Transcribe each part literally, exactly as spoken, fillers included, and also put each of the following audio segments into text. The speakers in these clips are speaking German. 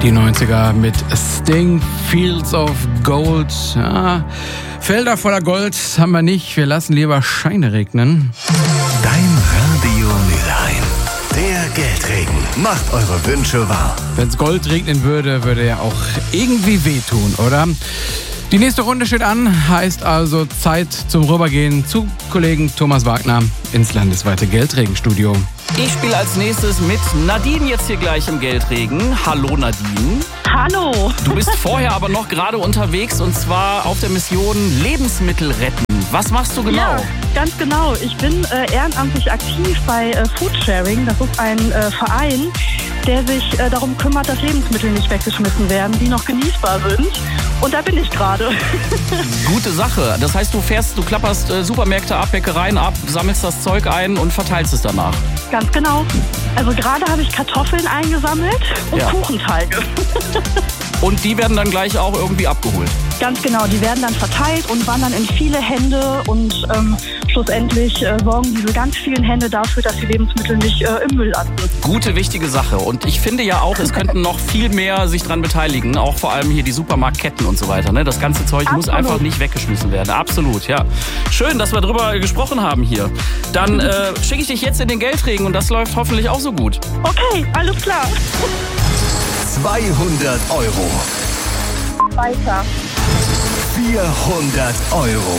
Die neunziger mit Sting, Fields of Gold. Ja, Felder voller Gold haben wir nicht, wir lassen lieber Scheine regnen. Dein Radio Mülheim. Der Geldregen macht eure Wünsche wahr. Wenn es Gold regnen würde, würde ja auch irgendwie wehtun, oder? Die nächste Runde steht an, heißt also Zeit zum Rübergehen zu Kollegen Thomas Wagner ins landesweite Geldregenstudio. Ich spiele als nächstes mit Nadine jetzt hier gleich im Geldregen. Hallo Nadine. Hallo. Du bist vorher aber noch gerade unterwegs und zwar auf der Mission Lebensmittel retten. Was machst du genau? Ja, ganz genau. Ich bin äh, ehrenamtlich aktiv bei äh, Foodsharing. Das ist ein äh, Verein, der sich äh, darum kümmert, dass Lebensmittel nicht weggeschmissen werden, die noch genießbar sind. Und da bin ich gerade. Gute Sache. Das heißt, du fährst, du klapperst äh, Supermärkte ab, Bäckereien ab, sammelst das Zeug ein und verteilst es danach. Ganz genau. Also gerade habe ich Kartoffeln eingesammelt und Ja. Kuchenteige. Und die werden dann gleich auch irgendwie abgeholt. Ganz genau, die werden dann verteilt und wandern in viele Hände und ähm, schlussendlich äh, sorgen diese ganz vielen Hände dafür, dass die Lebensmittel nicht äh, im Müll landen. Gute, wichtige Sache. Und ich finde ja auch, es könnten noch viel mehr sich dran beteiligen. Auch vor allem hier die Supermarktketten und so weiter. Ne? Das ganze Zeug muss Absolut. einfach nicht weggeschmissen werden. Absolut, ja. Schön, dass wir drüber gesprochen haben hier. Dann äh, schicke ich dich jetzt in den Geldregen und das läuft hoffentlich auch so gut. Okay, alles klar. zweihundert Euro. Weiter, vierhundert Euro.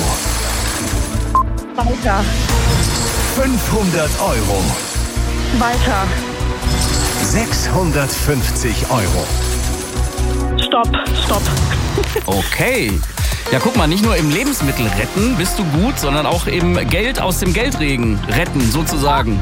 weiter, fünfhundert Euro. weiter. sechshundertfünfzig Euro. Stopp, stopp. Okay. Ja, guck mal, nicht nur im Lebensmittel retten bist du gut, sondern auch im Geld aus dem Geldregen retten, sozusagen.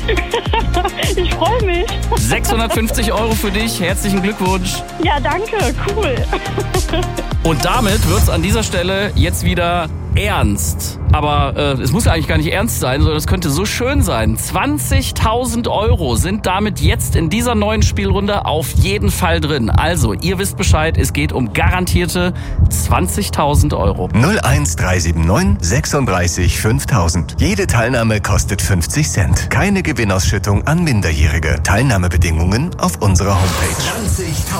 Ich freue mich. sechshundertfünfzig Euro für dich. Herzlichen Glückwunsch. Ja, danke, cool. Und damit wird's an dieser Stelle jetzt wieder ernst. Aber äh, es muss ja eigentlich gar nicht ernst sein, sondern es könnte so schön sein. zwanzigtausend Euro sind damit jetzt in dieser neuen Spielrunde auf jeden Fall drin. Also, ihr wisst Bescheid, es geht um garantierte zwanzigtausend Euro. null eins drei sieben neun sechsunddreißig fünftausend. Jede Teilnahme kostet fünfzig Cent. Keine Gewinnausschüttung an Minderjährige. Teilnahmebedingungen auf unserer Homepage.